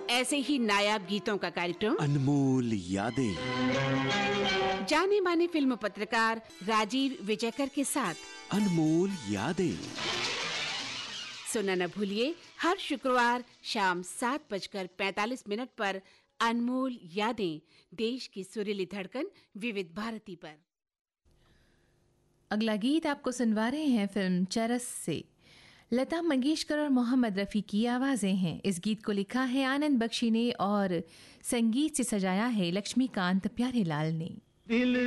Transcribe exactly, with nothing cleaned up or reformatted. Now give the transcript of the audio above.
ऐसे ही नायाब गीतों का कार्यक्रम अनमोल यादें, जाने माने फिल्म पत्रकार राजीव विजयकर के साथ अनमोल यादें। सुनना न भूलिए हर शुक्रवार शाम सात बजकर पैंतालीस मिनट पर अनमोल यादें, देश की सुरीली धड़कन विविध भारती पर। अगला गीत आपको सुनवा रहे हैं फिल्म चरस से। लता मंगेशकर और मोहम्मद रफ़ी की आवाज़ें हैं। इस गीत को लिखा है आनंद बख्शी ने और संगीत से सजाया है लक्ष्मीकांत प्यारेलाल ने। दिल